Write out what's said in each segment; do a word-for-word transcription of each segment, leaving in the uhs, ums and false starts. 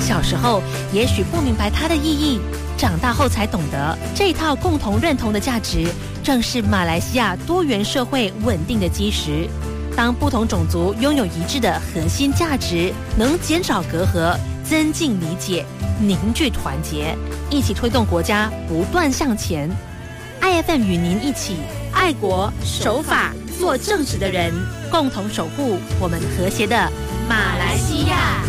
小时候也许不明白它的意义，长大后才懂得，这套共同认同的价值正是马来西亚多元社会稳定的基石。当不同种族拥有一致的核心价值，能减少隔阂，增进理解，凝聚团结，一起推动国家不断向前。I F M 与您一起爱国守法做正直的人，共同守护我们和谐的马来西亚。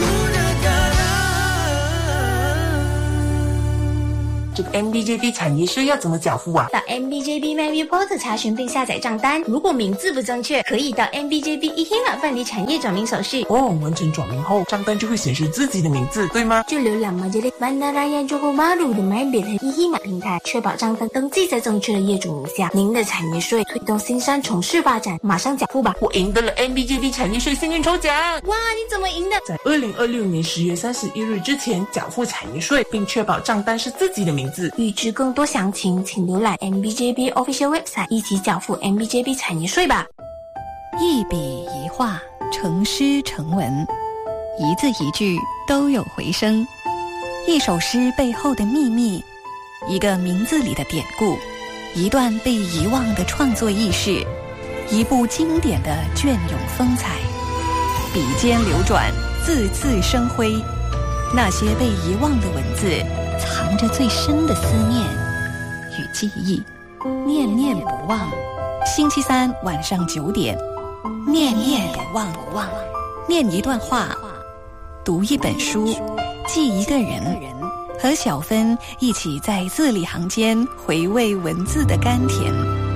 这个 M B J B 产业税要怎么缴付啊？ 到 M B J B MyView Portal 查询并下载账单，如果名字不正确，可以到 M B J B eHima 办理产业转名手续。 哦，完成转名后，账单就会显示自己的名字，对吗？ 就浏览 Majelis Bandaraya Johor Bahru 的 MyBit 和 eHima 平台，确保账单登记在正确的业主名下。您的产业税推动新山城市发展，马上缴付吧！ 我赢得了 M B J B 产业税幸运抽奖！ 哇，你怎么赢的？ 在二零二六年十月三十一日之前缴付产业税，并确保账单是自己的名字。 预知更多详情，请浏览 M B J B Official Website， 一起缴付 M B J B 产业税吧。 一笔一画，成诗成文，一字一句都有回声。一首诗背后的秘密，一个名字里的典故，一段被遗忘的创作轶事，一部经典的隽永风采。笔尖流转，字字生辉。那些被遗忘的文字，藏着最深的思念与记忆，念念不忘。星期三晚上九点，念念不忘不忘，念一段话，读一本书，记一个人，和小芬一起在字里行间回味文字的甘甜。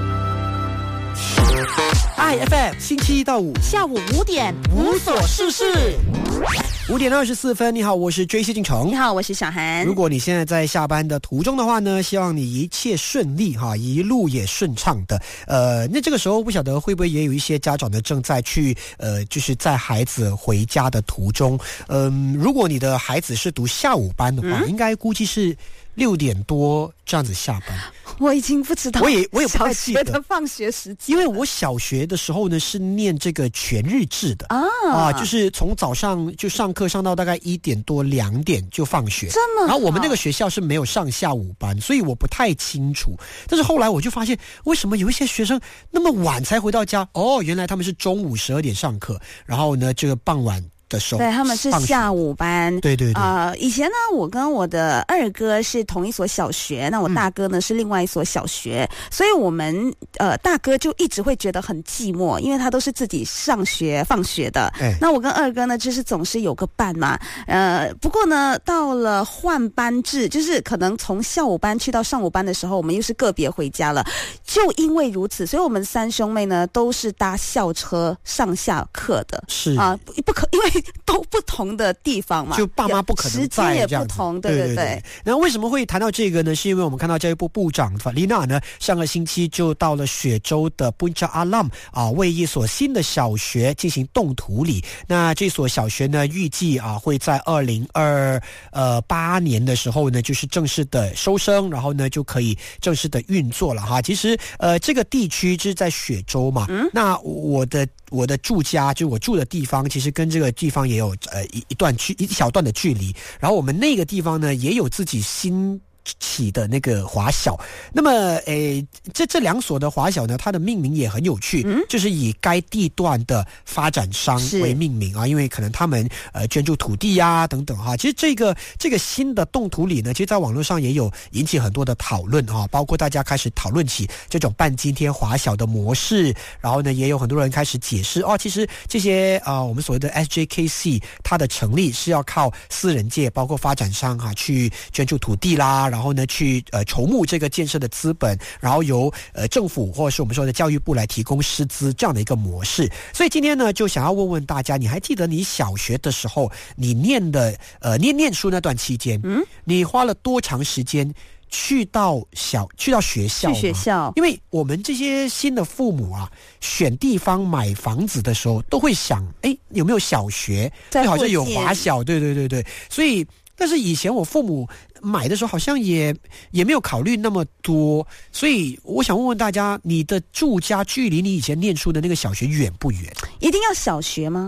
I F M 星期一到五下午五点无所事事。五点二十四分，你好，我是 J C 进城。 你好，我是小涵。 如果你现在在下班的途中的话呢，希望你一切顺利哈，一路也顺畅的。呃，那这个时候不晓得会不会也有一些家长呢正在去呃，就是在孩子回家的途中。嗯、呃，如果你的孩子是读下午班的话，嗯、应该估计是六点多这样子下班。 我已经不知道， 我也我也不太记得小学的放学时间， 因为我小学的时候呢是念这个全日制的啊啊，就是从早上就上课上到大概一点多两点就放学， 这么好。 然后我们那个学校是没有上下午班，所以我不太清楚。但是后来我就发现，为什么有一些学生那么晚才回到家？哦，原来他们是中午十二点上课，然后呢这个傍晚的时候， 对，他们是下午班。 对对对。 啊、呃，以前呢，我跟我的二哥是同一所小学，那我大哥呢、嗯、是另外一所小学，所以我们呃大哥就一直会觉得很寂寞，因为他都是自己上学放学的。哎，那我跟二哥呢，就是总是有个伴嘛。呃，不过呢，到了换班制，就是可能从下午班去到上午班的时候，我们又是个别回家了。就因为如此，所以我们三兄妹呢都是搭校车上下课的。 是啊、呃，不可因为。都不同的地方嘛， 就爸妈不可能在时间也不同，对对 对, 对, 对。 那为什么会谈到这个呢？是因为我们看到教育部部长法丽娜呢，上个星期就到了雪州的 Puncak Alam 啊，为一所新的小学进行动土礼。那这所小学呢，预计啊会在二零二呃八年的时候呢，就是正式的收生，然后呢就可以正式的运作了哈。其实呃这个地区就是在雪州嘛，嗯，那我的。我的住家就我住的地方，其实跟这个地方也有呃一一段距一小段的距离。然后我们那个地方呢，也有自己新起的那个华小。那么诶这这两所的华小呢，它的命名也很有趣，嗯，就是以该地段的发展商为命名啊，因为可能他们呃捐助土地啊等等哈、啊。其实这个这个新的动土里呢，其实在网络上也有引起很多的讨论啊，包括大家开始讨论起这种办今天华小的模式，然后呢也有很多人开始解释哦，其实这些啊、呃、我们所谓的 S J K C 它的成立是要靠私人界包括发展商哈、啊、去捐助土地啦。然后呢，去呃筹募这个建设的资本，然后由呃政府或者是我们说的教育部来提供师资这样的一个模式。所以今天呢，就想要问问大家，你还记得你小学的时候，你念的呃念念书那段期间，嗯，你花了多长时间去到小去到学校？ 去学校， 因为我们这些新的父母啊，选地方买房子的时候，都会想，哎，有没有小学？最好是有华小，对对对对，所以。但是以前我父母买的时候好像也也没有考虑那么多，所以我想问问大家，你的住家距离你以前念书的那个小学远不远？ 一定要小学吗？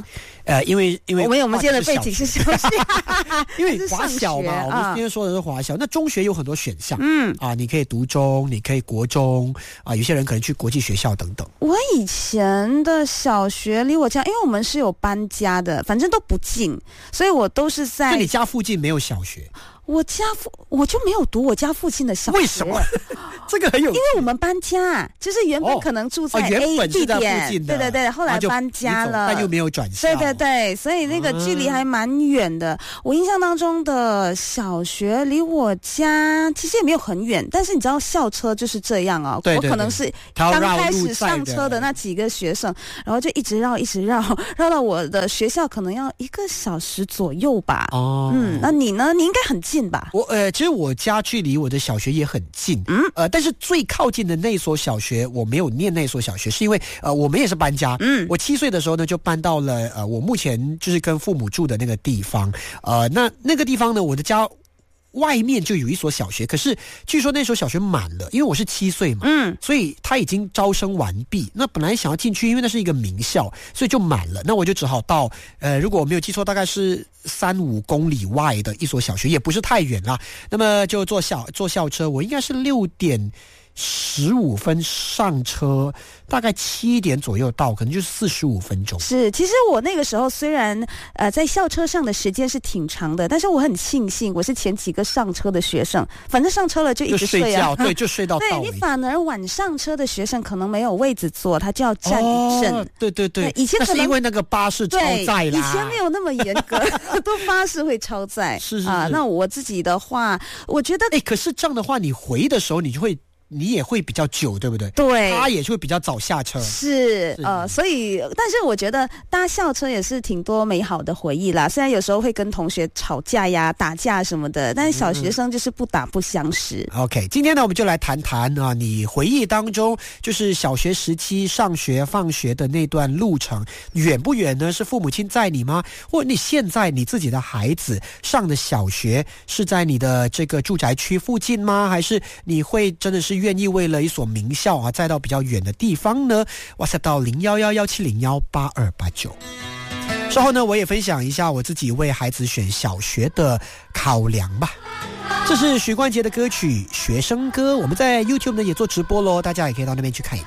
呃，因为因为我们我们今天的背景是小学， 因为华小嘛，我们今天说的是华小。那中学有很多选项，嗯啊，你可以读中，你可以国中啊，有些人可能去国际学校等等。 我以前的小学离我家，因为我们是有搬家的，反正都不近，所以我都是在。 那你家附近没有小学？ 我家附我就没有读我家附近的小学， 为什么？这个很有， 因为我们搬家，就是原本可能住在 A 地点，对对对，后来搬家了， 但又没有转校， 对对对，所以那个距离还蛮远的。我印象当中的小学离我家其实也没有很远，但是你知道校车就是这样哦， 对对对， 我可能是刚开始上车的那几个学生，然后就一直绕一直绕，绕到我的学校可能要一个小时左右吧。哦，嗯，那你呢？你应该很近。吧， 我呃，其实我家距离我的小学也很近，嗯，呃，但是最靠近的那所小学我没有念那所小学，是因为呃，我们也是搬家，嗯，我七岁的时候呢就搬到了呃，我目前就是跟父母住的那个地方，呃，那那个地方呢，我的家外面就有一所小学，可是据说那所小学满了，因为我是七岁嘛，嗯，所以他已经招生完毕。那本来想要进去，因为那是一个名校，所以就满了。那我就只好到呃，如果我没有记错，大概是三五公里外的一所小学，也不是太远啦。那么就坐校坐校车，我应该是六点十五分上车，大概七点左右到，可能就是四十五分钟。 是，其实我那个时候虽然呃在校车上的时间是挺长的，但是我很庆幸我是前几个上车的学生，反正上车了就一直睡啊， 就睡觉，对，就睡到到。 对，你反而晚上车的学生可能没有位置坐，他就要站一阵。 哦、对对对， 以前可能那是因为那个巴士超载啦， 以前没有那么严格，都巴士会超载。 是是是啊，那我自己的话，我觉得， 哎，可是这样的话，你回的时候你就会。你也会比较久，对不对？ 对， 他也就会比较早下车。 是, 是呃，所以，但是我觉得搭校车也是挺多美好的回忆啦。虽然有时候会跟同学吵架呀、打架什么的，但是小学生就是不打不相识。 嗯、OK， 今天呢，我们就来谈谈啊，你回忆当中就是小学时期上学、放学的那段路程远不远呢？是父母亲载你吗？或者你现在你自己的孩子上的小学是在你的这个住宅区附近吗？还是你会真的是愿意为了一所名校啊，再到比较远的地方呢？哇塞，到零幺幺幺七零幺八二八九。稍后呢，我也分享一下我自己为孩子选小学的考量吧。这是许冠杰的歌曲《学生歌》，我们在 YouTube 呢也做直播咯，大家也可以到那边去看一看。